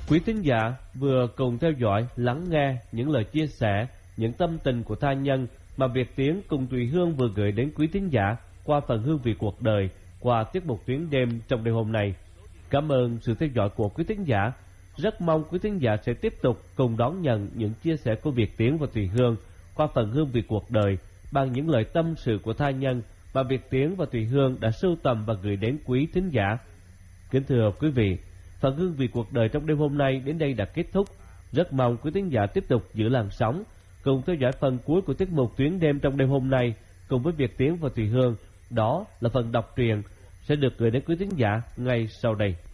Quý thính giả vừa cùng theo dõi, lắng nghe những lời chia sẻ, những tâm tình của tha nhân mà Việt Tiến cùng Thùy Hương vừa gửi đến quý thính giả qua phần Hương vị cuộc đời, qua tiết mục Tuyến đêm trong đêm hôm nay. Cảm ơn sự theo dõi của quý thính giả. Rất mong quý thính giả sẽ tiếp tục cùng đón nhận những chia sẻ của Việt Tiến và Thùy Hương qua phần Hương vị cuộc đời bằng những lời tâm sự của tha nhân mà Việt Tiến và Thùy Hương đã sưu tầm và gửi đến quý thính giả. Kính thưa quý vị, phần Hương vị cuộc đời trong đêm hôm nay đến đây đã kết thúc. Rất mong quý thính giả tiếp tục giữ làn sóng cùng theo dõi phần cuối của tiết mục Tuyến đêm trong đêm hôm nay cùng với Việt Tiến và Thùy Hương. Đó là phần đọc truyện sẽ được gửi đến quý thính giả ngay sau đây.